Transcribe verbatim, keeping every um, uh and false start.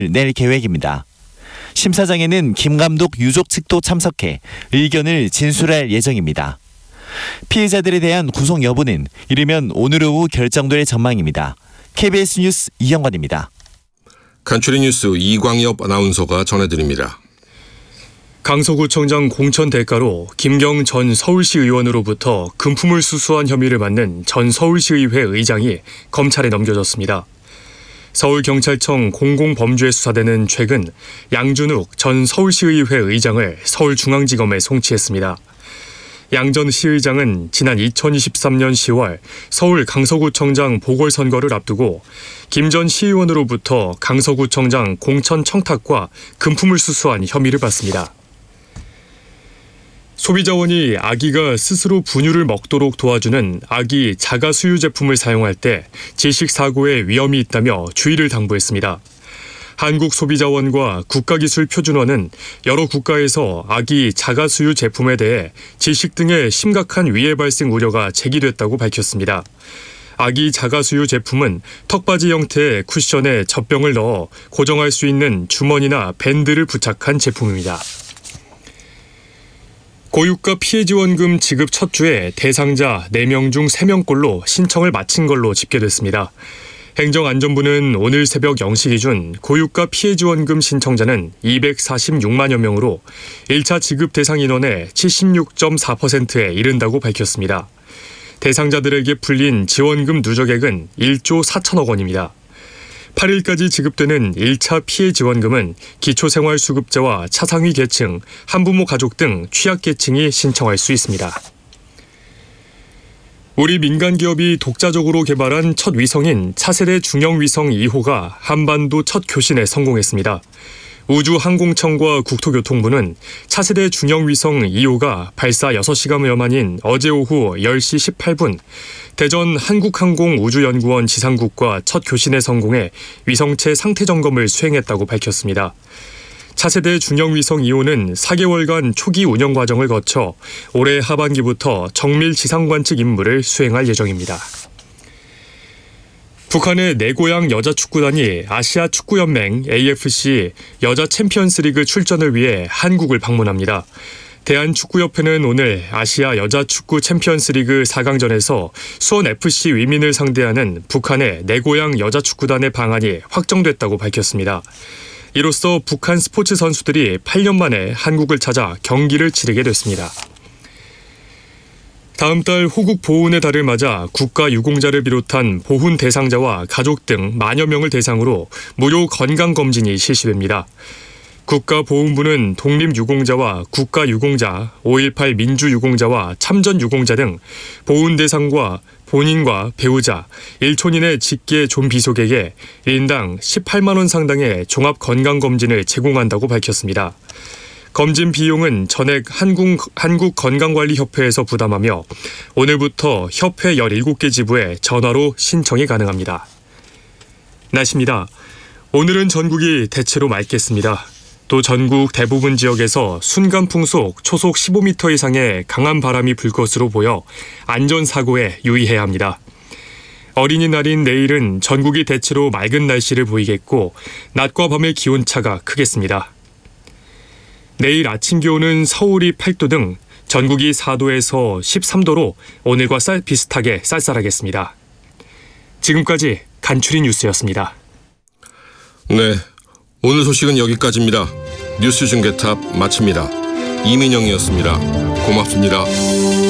낼 계획입니다. 심사장에는 김 감독 유족 측도 참석해 의견을 진술할 예정입니다. 피해자들에 대한 구속 여부는 이르면 오늘 오후 결정될 전망입니다. 케이비에스 뉴스 이영관입니다. 간추린 뉴스 이광엽 아나운서가 전해드립니다. 강서구청장 공천 대가로 김경 전 서울시 의원으로부터 금품을 수수한 혐의를 받는 전 서울시의회 의장이 검찰에 넘겨졌습니다. 서울경찰청 공공범죄수사대는 최근 양준욱 전 서울시의회 의장을 서울중앙지검에 송치했습니다. 양 전 시의장은 지난 이천이십삼 년 시월 서울 강서구청장 보궐선거를 앞두고 김 전 시의원으로부터 강서구청장 공천 청탁과 금품을 수수한 혐의를 받습니다. 소비자원이 아기가 스스로 분유를 먹도록 도와주는 아기 자가수유 제품을 사용할 때 질식사고의 위험이 있다며 주의를 당부했습니다. 한국소비자원과 국가기술표준원은 여러 국가에서 아기 자가수유 제품에 대해 질식 등의 심각한 위해 발생 우려가 제기됐다고 밝혔습니다. 아기 자가수유 제품은 턱받이 형태의 쿠션에 젖병을 넣어 고정할 수 있는 주머니나 밴드를 부착한 제품입니다. 고유가 피해지원금 지급 첫 주에 대상자 네 명 중 세 명꼴로 신청을 마친 걸로 집계됐습니다. 행정안전부는 오늘 새벽 영 시 기준 고유가 피해지원금 신청자는 이백사십육만여 명으로 일 차 지급 대상 인원의 칠십육 점 사 퍼센트에 이른다고 밝혔습니다. 대상자들에게 풀린 지원금 누적액은 일조 사천억 원입니다. 팔 일까지 지급되는 일 차 피해 지원금은 기초생활수급자와 차상위 계층, 한부모 가족 등 취약계층이 신청할 수 있습니다. 우리 민간기업이 독자적으로 개발한 첫 위성인 차세대 중형위성 이 호가 한반도 첫 교신에 성공했습니다. 우주항공청과 국토교통부는 차세대 중형위성 이 호가 발사 여섯 시간여 만인 어제 오후 열 시 십팔 분 대전 한국항공우주연구원 지상국과 첫 교신에 성공해 위성체 상태 점검을 수행했다고 밝혔습니다. 차세대 중형위성 이 호는 사 개월간 초기 운영 과정을 거쳐 올해 하반기부터 정밀 지상관측 임무를 수행할 예정입니다. 북한의 내고양 여자축구단이 아시아축구연맹 에이에프씨 여자 챔피언스리그 출전을 위해 한국을 방문합니다. 대한축구협회는 오늘 아시아 여자축구 챔피언스리그 사 강전에서 수원에프씨 위민을 상대하는 북한의 내고양 여자축구단의 방안이 확정됐다고 밝혔습니다. 이로써 북한 스포츠 선수들이 팔 년 만에 한국을 찾아 경기를 치르게 됐습니다. 다음 달 호국 보훈의 달을 맞아 국가유공자를 비롯한 보훈 대상자와 가족 등 만여 명을 대상으로 무료 건강검진이 실시됩니다. 국가보훈부는 독립유공자와 국가유공자, 오일팔 민주유공자와 참전유공자 등 보훈 대상과 본인과 배우자, 일촌인의 직계 좀비속에게 일 인당 십팔만 원 상당의 종합건강검진을 제공한다고 밝혔습니다. 검진 비용은 전액 한국, 한국건강관리협회에서 부담하며 오늘부터 협회 열일곱 개 지부에 전화로 신청이 가능합니다. 날씨입니다. 오늘은 전국이 대체로 맑겠습니다. 또 전국 대부분 지역에서 순간풍속 초속 십오 미터 이상의 강한 바람이 불 것으로 보여 안전사고에 유의해야 합니다. 어린이날인 내일은 전국이 대체로 맑은 날씨를 보이겠고 낮과 밤의 기온차가 크겠습니다. 내일 아침 기온은 서울이 팔 도 등 전국이 사 도에서 십삼 도로 오늘과 쌀 비슷하게 쌀쌀하겠습니다. 지금까지 간추린 뉴스였습니다. 네, 오늘 소식은 여기까지입니다. 뉴스 중계탑 마칩니다. 이민영이었습니다. 고맙습니다.